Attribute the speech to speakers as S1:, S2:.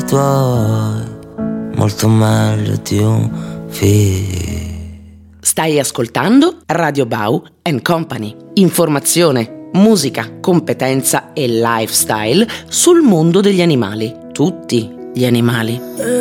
S1: tuoi, molto meglio di un figlio.
S2: Stai ascoltando Radio Bau & Company. Informazione, musica, competenza e lifestyle sul mondo degli animali. Tutti gli animali.